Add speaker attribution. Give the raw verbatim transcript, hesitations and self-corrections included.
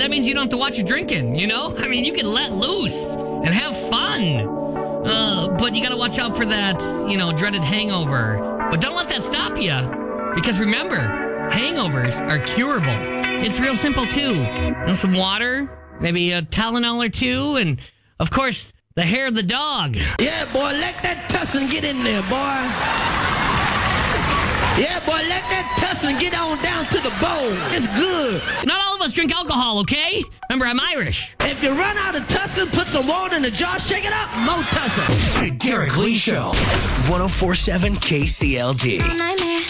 Speaker 1: that means you don't have to watch your drinking, you know? I mean, you can let loose and have fun. Uh, but you got to watch out for that, you know, dreaded hangover. But don't let that stop you. Because remember, hangovers are curable. It's real simple, too. You know, some water, maybe a Tylenol or two, and, of course, the hair of the dog.
Speaker 2: Yeah, boy, let that tussin get in there, boy. Yeah, boy, let that tussin get on down to the bone. It's good.
Speaker 1: Not all of us drink alcohol, okay? Remember, I'm Irish.
Speaker 2: If you run out of tussin, put some water in the jar, shake it up, more tussin.
Speaker 3: The Derek Lee Show, one oh four point seven K C L D.